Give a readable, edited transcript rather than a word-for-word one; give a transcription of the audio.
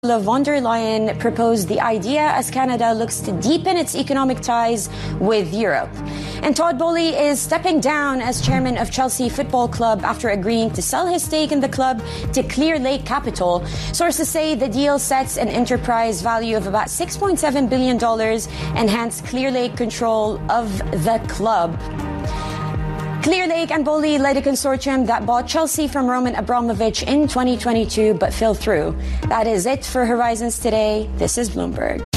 Von der Leyen proposed the idea as Canada looks to deepen its economic ties with Europe. And Todd Boehly is stepping down as chairman of Chelsea Football Club after agreeing to sell his stake in the club to Clearlake Capital. Sources say the deal sets an enterprise value of about $6.7 billion and hence Clearlake control of the club. Clearlake and Boehly led a consortium that bought Chelsea from Roman Abramovich in 2022 but fell through. That is it for Horizons Today. This is Bloomberg.